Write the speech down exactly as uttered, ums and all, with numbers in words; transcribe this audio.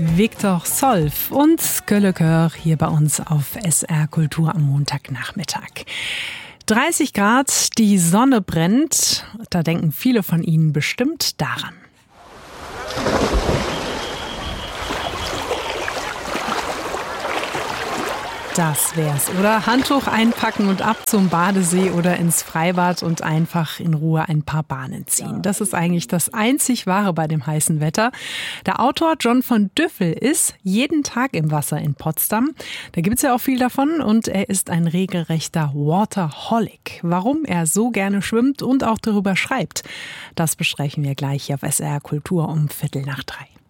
Viktor Solf und Göllekör hier bei uns auf S R Kultur am Montagnachmittag. dreißig Grad, die Sonne brennt. Da denken viele von Ihnen bestimmt daran. Das wär's, oder? Handtuch einpacken und ab zum Badesee oder ins Freibad und einfach in Ruhe ein paar Bahnen ziehen. Das ist eigentlich das einzig Wahre bei dem heißen Wetter. Der Autor John von Düffel ist jeden Tag im Wasser in Potsdam. Da gibt's ja auch viel davon und er ist ein regelrechter Waterholic. Warum er so gerne schwimmt und auch darüber schreibt, das besprechen wir gleich hier auf S R Kultur um Viertel nach drei.